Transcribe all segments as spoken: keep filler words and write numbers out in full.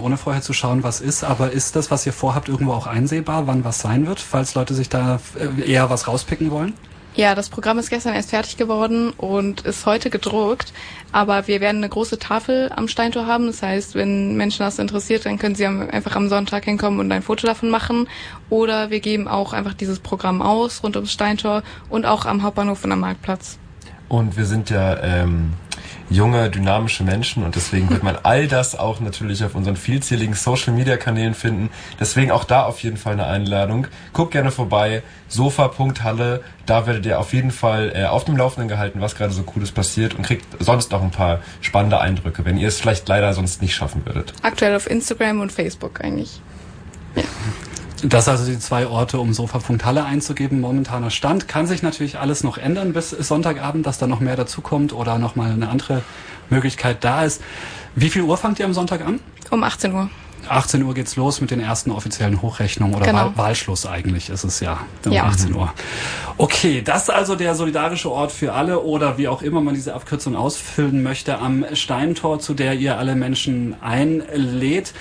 ohne vorher zu schauen, was ist. Aber ist das, was ihr vorhabt, irgendwo auch einsehbar, wann was sein wird, falls Leute sich da eher was rauspicken wollen? Ja, das Programm ist gestern erst fertig geworden und ist heute gedruckt, aber wir werden eine große Tafel am Steintor haben. Das heißt, wenn Menschen das interessiert, dann können sie einfach am Sonntag hinkommen und ein Foto davon machen. Oder wir geben auch einfach dieses Programm aus rund ums Steintor und auch am Hauptbahnhof und am Marktplatz. Und wir sind ja ähm, junge, dynamische Menschen und deswegen wird man all das auch natürlich auf unseren vielzähligen Social-Media-Kanälen finden. Deswegen auch da auf jeden Fall eine Einladung. Guckt gerne vorbei, sofa punkt halle, da werdet ihr auf jeden Fall äh, auf dem Laufenden gehalten, was gerade so Cooles passiert und kriegt sonst noch ein paar spannende Eindrücke, wenn ihr es vielleicht leider sonst nicht schaffen würdet. Aktuell auf Instagram und Facebook eigentlich. Ja. Das also die zwei Orte, um sofa punkt halle einzugeben. Momentaner Stand. Kann sich natürlich alles noch ändern bis Sonntagabend, dass da noch mehr dazukommt oder nochmal eine andere Möglichkeit da ist. Wie viel Uhr fangt ihr am Sonntag an? Um achtzehn Uhr. achtzehn Uhr geht's los mit den ersten offiziellen Hochrechnungen oder genau. Wahl- Wahlschluss eigentlich ist es ja um ja. achtzehn Uhr. Okay, das ist also der solidarische Ort für alle oder wie auch immer man diese Abkürzung ausfüllen möchte am Steintor, zu der ihr alle Menschen einlädt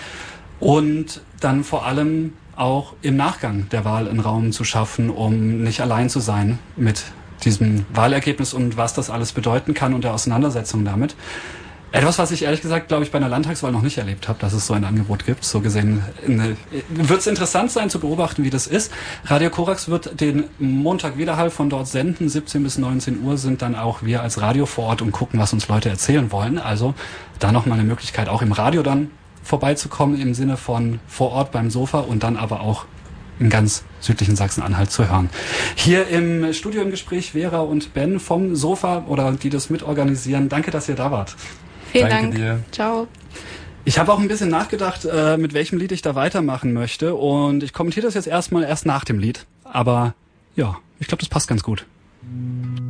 und dann vor allem auch im Nachgang der Wahl einen Raum zu schaffen, um nicht allein zu sein mit diesem Wahlergebnis und was das alles bedeuten kann und der Auseinandersetzung damit. Etwas, was ich ehrlich gesagt, glaube ich, bei einer Landtagswahl noch nicht erlebt habe, dass es so ein Angebot gibt. So gesehen wird es interessant sein zu beobachten, wie das ist. Radio Korax wird den Montag Widerhall von dort senden. siebzehn bis neunzehn Uhr sind dann auch wir als Radio vor Ort und gucken, was uns Leute erzählen wollen. Also da nochmal eine Möglichkeit, auch im Radio dann vorbeizukommen im Sinne von vor Ort beim Sofa und dann aber auch in ganz südlichen Sachsen-Anhalt zu hören. Hier im Studio im Gespräch Vera und Ben vom Sofa oder die das mitorganisieren. Danke, dass ihr da wart. Vielen Danke Dank. dir. Ciao. Ich habe auch ein bisschen nachgedacht, äh, mit welchem Lied ich da weitermachen möchte und ich kommentiere das jetzt erstmal erst nach dem Lied. Aber ja, ich glaube, das passt ganz gut.